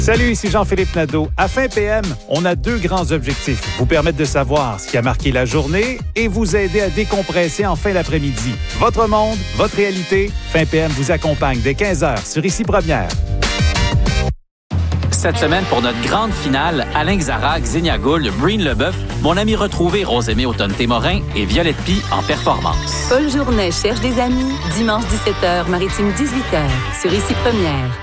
Salut, ici Jean-Philippe Nadeau. À Fin PM, on a 2 grands objectifs. Vous permettre de savoir ce qui a marqué la journée et vous aider à décompresser en fin d'après-midi. Votre monde, votre réalité. Fin PM vous accompagne dès 15h sur Ici Première. Cette semaine, pour notre grande finale, Alain Xarac, Xenia Gould, Breen Leboeuf, mon ami retrouvé Rosemée Automne-Témorin et Violette Pie en performance. Paul Journet cherche des amis. Dimanche 17h, Maritime 18h, sur Ici Première.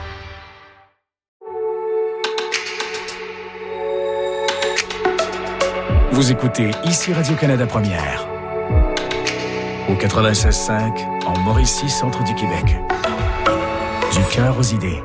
Vous écoutez Ici Radio-Canada Première. Au 96.5, en Mauricie, centre du Québec. Du cœur aux idées.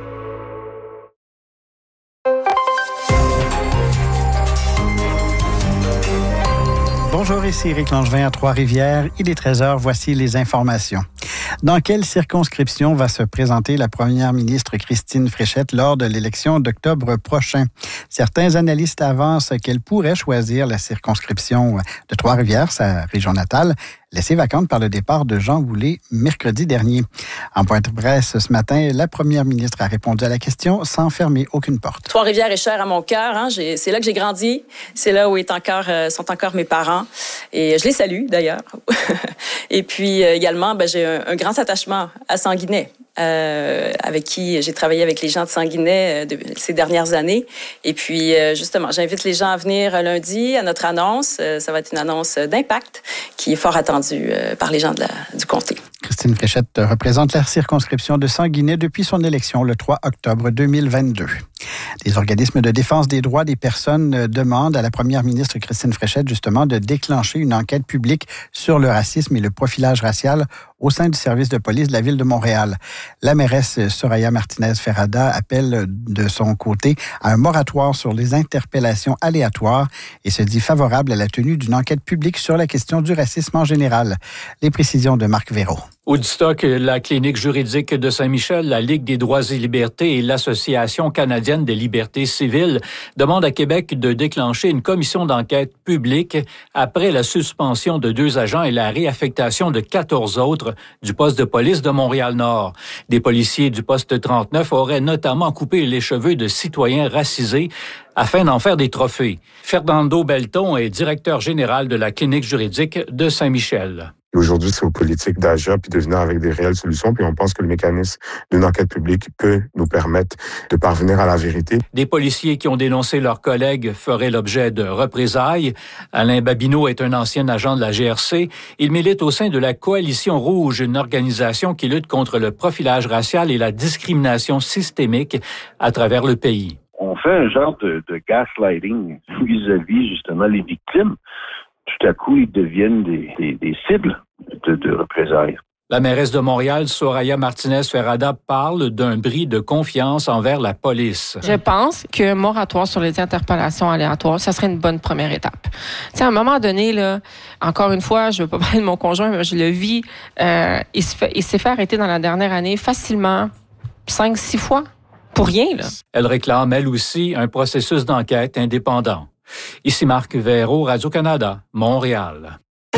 Bonjour, ici Éric Langevin à Trois-Rivières. Il est 13h, voici les informations. Dans quelle circonscription va se présenter la première ministre Christine Fréchette lors de l'élection d'octobre prochain? Certains analystes avancent qu'elle pourrait choisir la circonscription de Trois-Rivières, sa région natale, laissée vacante par le départ de Jean Boulet mercredi dernier. En point de presse ce matin, la première ministre a répondu à la question sans fermer aucune porte. Trois-Rivières est chère à mon cœur. Hein? C'est là que j'ai grandi. C'est là où sont encore mes parents. Et je les salue, d'ailleurs. Et puis, également, j'ai un grand attachement à Sanguinet, avec qui j'ai travaillé avec les gens de Sanguinet ces dernières années. Et puis, justement, j'invite les gens à venir lundi à notre annonce. Ça va être une annonce d'impact qui est fort attendue par les gens du comté. Christine Fréchette représente la circonscription de Sanguinet depuis son élection le 3 octobre 2022. Les organismes de défense des droits des personnes demandent à la première ministre Christine Fréchette justement de déclencher une enquête publique sur le racisme et le profilage racial au sein du service de police de la Ville de Montréal. La mairesse Soraya Martinez-Ferrada appelle de son côté à un moratoire sur les interpellations aléatoires et se dit favorable à la tenue d'une enquête publique sur la question du racisme en général. Les précisions de Marc Véraud. Woodstock, la clinique juridique de Saint-Michel, la Ligue des droits et libertés et l'Association canadienne des libertés civiles demandent à Québec de déclencher une commission d'enquête publique après la suspension de 2 agents et la réaffectation de 14 autres du poste de police de Montréal-Nord. Des policiers du poste 39 auraient notamment coupé les cheveux de citoyens racisés afin d'en faire des trophées. Fernando Belton est directeur général de la clinique juridique de Saint-Michel. Aujourd'hui, c'est aux politiques d'agir puis de venir avec des réelles solutions. Puis on pense que le mécanisme d'une enquête publique peut nous permettre de parvenir à la vérité. Des policiers qui ont dénoncé leurs collègues feraient l'objet de représailles. Alain Babineau est un ancien agent de la GRC. Il milite au sein de la Coalition Rouge, une organisation qui lutte contre le profilage racial et la discrimination systémique à travers le pays. On fait un genre de gaslighting vis-à-vis justement les victimes. Tout à coup, ils deviennent des cibles de représailles. La mairesse de Montréal, Soraya Martinez-Ferrada, parle d'un bris de confiance envers la police. Je pense qu'un moratoire sur les interpellations aléatoires, ça serait une bonne première étape. Tu sais, à un moment donné, là, encore une fois, je ne veux pas parler de mon conjoint, mais je le vis, il s'est fait arrêter dans la dernière année facilement 5-6 fois. Pour rien, là. Elle réclame, elle aussi, un processus d'enquête indépendant. Ici Marc Véraud, Radio-Canada, Montréal.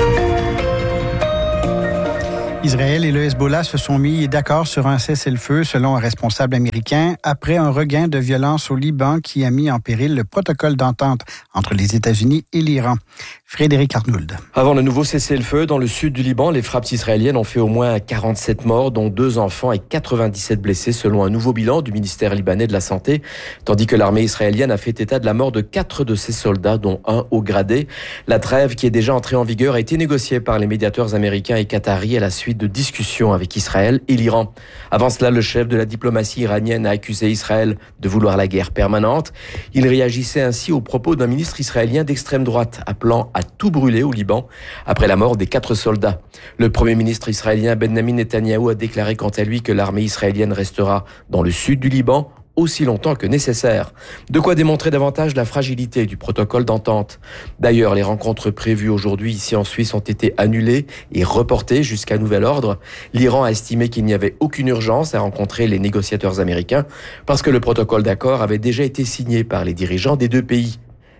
Israël et le Hezbollah se sont mis d'accord sur un cessez-le-feu, selon un responsable américain, après un regain de violence au Liban qui a mis en péril le protocole d'entente entre les États-Unis et l'Iran. Frédéric Arnould. Avant le nouveau cessez-le-feu, dans le sud du Liban, les frappes israéliennes ont fait au moins 47 morts, dont 2 enfants et 97 blessés, selon un nouveau bilan du ministère libanais de la Santé, tandis que l'armée israélienne a fait état de la mort de 4 de ses soldats, dont un haut gradé. La trêve, qui est déjà entrée en vigueur, a été négociée par les médiateurs américains et qataris à la suite de discussions avec Israël et l'Iran. Avant cela, le chef de la diplomatie iranienne a accusé Israël de vouloir la guerre permanente. Il réagissait ainsi aux propos d'un ministre israélien d'extrême droite, appelant à tout brûler au Liban après la mort des 4 soldats. Le premier ministre israélien Benjamin Netanyahou a déclaré quant à lui que l'armée israélienne restera dans le sud du Liban aussi longtemps que nécessaire. De quoi démontrer davantage la fragilité du protocole d'entente. D'ailleurs, les rencontres prévues aujourd'hui ici en Suisse ont été annulées et reportées jusqu'à nouvel ordre. L'Iran a estimé qu'il n'y avait aucune urgence à rencontrer les négociateurs américains parce que le protocole d'accord avait déjà été signé par les dirigeants des 2 pays.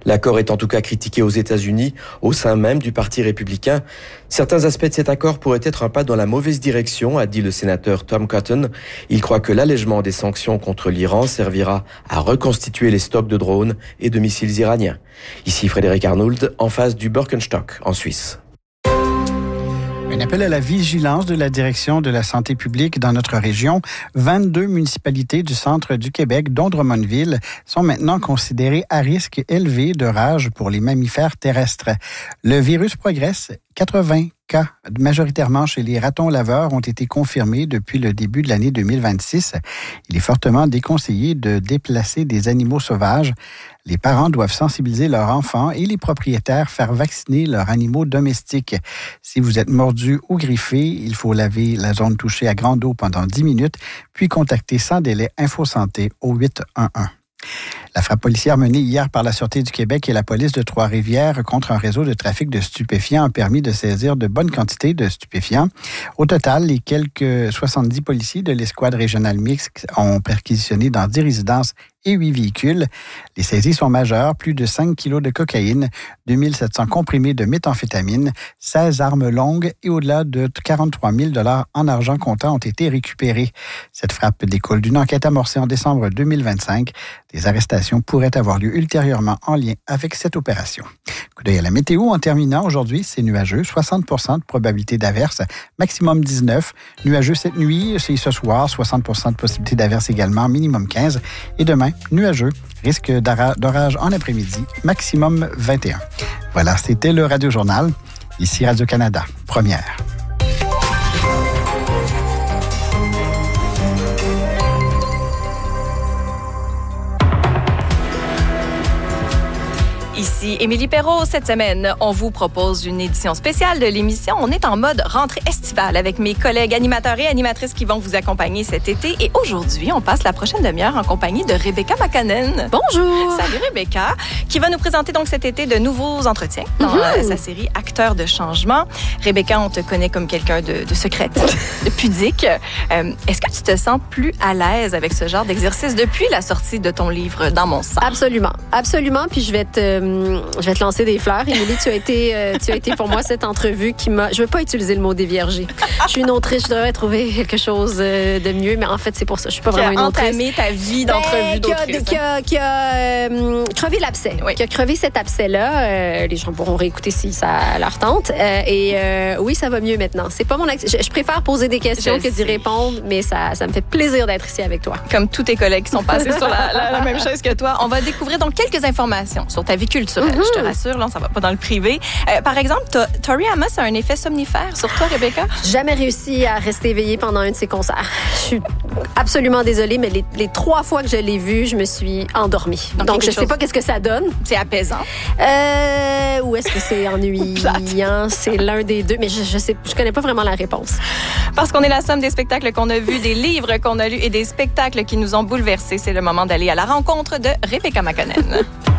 L'accord est en tout cas critiqué aux États-Unis, au sein même du Parti républicain. Certains aspects de cet accord pourraient être un pas dans la mauvaise direction, a dit le sénateur Tom Cotton. Il croit que l'allègement des sanctions contre l'Iran servira à reconstituer les stocks de drones et de missiles iraniens. Ici Frédéric Arnould, en face du Birkenstock, en Suisse. Un appel à la vigilance de la Direction de la santé publique dans notre région. 22 municipalités du centre du Québec, dont Drummondville, sont maintenant considérées à risque élevé de rage pour les mammifères terrestres. Le virus progresse. 80 cas, majoritairement chez les ratons laveurs, ont été confirmés depuis le début de l'année 2026. Il est fortement déconseillé de déplacer des animaux sauvages. Les parents doivent sensibiliser leurs enfants et les propriétaires faire vacciner leurs animaux domestiques. Si vous êtes mordu ou griffé, il faut laver la zone touchée à grande eau pendant 10 minutes, puis contacter sans délai InfoSanté au 811. La frappe policière menée hier par la Sûreté du Québec et la police de Trois-Rivières contre un réseau de trafic de stupéfiants a permis de saisir de bonnes quantités de stupéfiants. Au total, les quelques 70 policiers de l'escouade régionale mixte ont perquisitionné dans 10 résidences et 8 véhicules. Les saisies sont majeures, plus de 5 kilos de cocaïne, 2700 comprimés de méthamphétamine, 16 armes longues et au-delà de 43 000 $ en argent comptant ont été récupérés. Cette frappe découle d'une enquête amorcée en décembre 2025. Des arrestations pourraient avoir lieu ultérieurement en lien avec cette opération. Coup d'œil à la météo en terminant. Aujourd'hui, c'est nuageux, 60 % de probabilité d'averse, maximum 19. Nuageux cette nuit, c'est ce soir, 60 % de possibilité d'averse également, minimum 15. Et demain, nuageux, risque d'orage en après-midi, maximum 21. Voilà, c'était le Radio Journal. Ici Radio-Canada, première. Ici Émilie Perrault. Cette semaine, on vous propose une édition spéciale de l'émission. On est en mode rentrée estivale avec mes collègues animateurs et animatrices qui vont vous accompagner cet été. Et aujourd'hui, on passe la prochaine demi-heure en compagnie de Rebecca McConnell. Bonjour! Salut Rebecca, qui va nous présenter donc cet été de nouveaux entretiens dans sa série Acteurs de changement. Rebecca, on te connaît comme quelqu'un de secrète, de pudique. Est-ce que tu te sens plus à l'aise avec ce genre d'exercice depuis la sortie de ton livre Dans mon sang? Absolument, absolument. Puis je vais te lancer des fleurs. Émilie, tu as été pour moi cette entrevue qui m'a... Je veux pas utiliser le mot déviergé. Je suis une autrice, je devrais trouver quelque chose de mieux, mais en fait, c'est pour ça. Je suis pas vraiment une autrice. Qui a entamé ta vie d'entrevue d'autrice. Qui a crevé l'abcès. Oui. Qui a crevé cet abcès-là. Les gens pourront réécouter si ça leur tente. Oui, ça va mieux maintenant. C'est pas mon je préfère poser des questions que d'y répondre, mais ça me fait plaisir d'être ici avec toi. Comme tous tes collègues qui sont passés sur la même chaise que toi. On va découvrir donc quelques informations sur ta vie culturelle. Je te rassure, là, ça va pas dans le privé. Par exemple, Tori Amos a un effet somnifère sur toi, Rebecca? Jamais réussi à rester éveillée pendant un de ses concerts. Je suis absolument désolée, mais les 3 fois que je l'ai vu, je me suis endormie. Donc je sais pas qu'est-ce que ça donne. C'est apaisant? Ou est-ce que c'est ennuyant? C'est l'un des deux, mais je connais pas vraiment la réponse. Parce qu'on est la somme des spectacles qu'on a vus, des livres qu'on a lus et des spectacles qui nous ont bouleversés. C'est le moment d'aller à la rencontre de Rebecca McConnell.